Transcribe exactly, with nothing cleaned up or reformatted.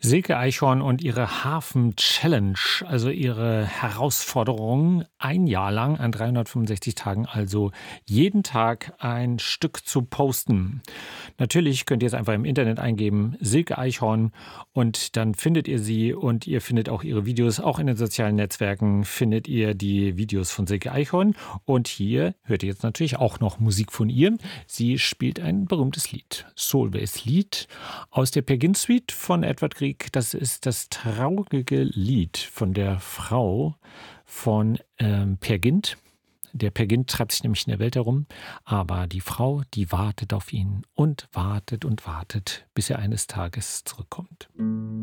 Silke Eichhorn und ihre Hafen-Challenge, also ihre Herausforderung, ein Jahr lang an dreihundertfünfundsechzig Tagen, also jeden Tag ein Stück zu posten. Natürlich könnt ihr es einfach im Internet eingeben, Silke Eichhorn, und dann findet ihr sie und ihr findet auch ihre Videos. Auch in den sozialen Netzwerken findet ihr die Videos von Silke Eichhorn. Und hier hört ihr jetzt natürlich auch noch Musik von ihr. Sie spielt ein berühmtes Lied, Solveig's Lied aus der Peer Gynt Suite von Edvard Grieg. Das ist das traurige Lied von der Frau von ähm, Peer Gynt. Der Peer Gynt treibt sich nämlich in der Welt herum, aber die Frau, die wartet auf ihn und wartet und wartet, bis er eines Tages zurückkommt.